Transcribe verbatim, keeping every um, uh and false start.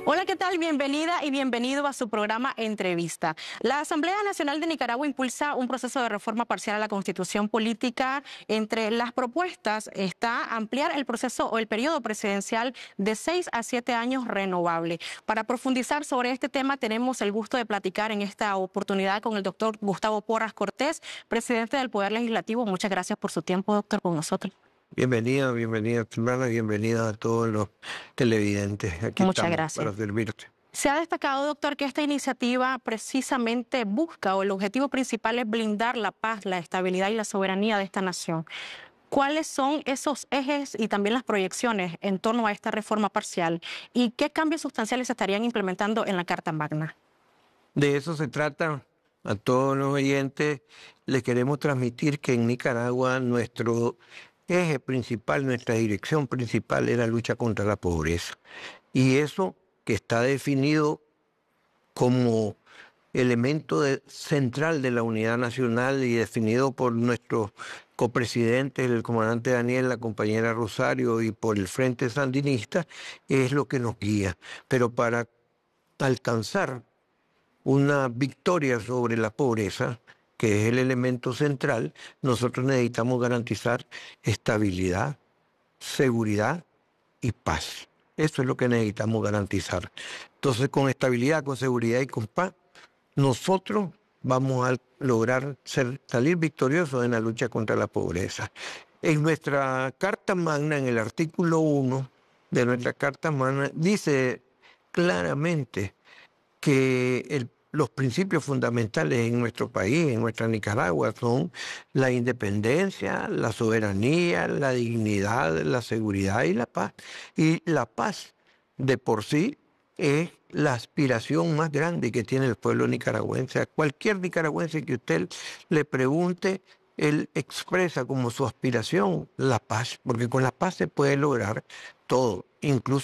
Hola, ¿qué tal? Bienvenida y bienvenido a su programa Entrevista. La Asamblea Nacional de Nicaragua impulsa un proceso de reforma parcial a la Constitución Política. Entre las propuestas está ampliar el proceso o el periodo presidencial de seis a siete años renovable. Para profundizar sobre este tema tenemos el gusto de platicar en esta oportunidad con el doctor Gustavo Porras Cortés, presidente del Poder Legislativo. Muchas gracias por su tiempo, doctor, con nosotros. Bienvenida, bienvenida, hermana, bienvenida a todos los televidentes. Aquí Muchas estamos gracias. para servirte. Se ha destacado, doctor, que esta iniciativa precisamente busca, o el objetivo principal es blindar la paz, la estabilidad y la soberanía de esta nación. ¿Cuáles son esos ejes y también las proyecciones en torno a esta reforma parcial? ¿Y qué cambios sustanciales se estarían implementando en la Carta Magna? De eso se trata. A todos los oyentes les queremos transmitir que en Nicaragua nuestro eje principal, nuestra dirección principal es la lucha contra la pobreza. Y eso que está definido como elemento de, central de la unidad nacional y definido por nuestros copresidentes, el comandante Daniel, la compañera Rosario y por el Frente Sandinista, es lo que nos guía. Pero para alcanzar una victoria sobre la pobreza, que es el elemento central, nosotros necesitamos garantizar estabilidad, seguridad y paz. Eso es lo que necesitamos garantizar. Entonces, con estabilidad, con seguridad y con paz, nosotros vamos a lograr ser, salir victoriosos en la lucha contra la pobreza. En nuestra Carta Magna, en el artículo uno de nuestra Carta Magna, dice claramente que el, los principios fundamentales en nuestro país, en nuestra Nicaragua, son la independencia, la soberanía, la dignidad, la seguridad y la paz. Y la paz de por sí es la aspiración más grande que tiene el pueblo nicaragüense. A cualquier nicaragüense que usted le pregunte, él expresa como su aspiración la paz, porque con la paz se puede lograr todo, incluso